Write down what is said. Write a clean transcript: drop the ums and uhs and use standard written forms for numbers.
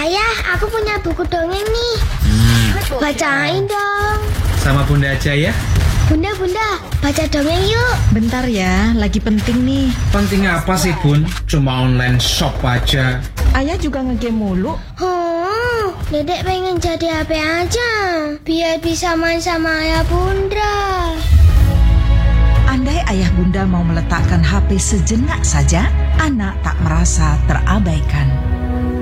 Ayah, aku punya buku dongeng nih. Bacain dong. Sama Bunda aja ya. Bunda, baca dongeng yuk. Bentar ya, lagi penting nih. Penting apa sih Bun? Cuma online shop aja. Ayah juga ngegame mulu. Dedek pengen jadi HP aja, biar bisa main sama ayah bunda. Andai ayah bunda mau meletakkan HP sejenak saja, anak tak merasa terabaikan.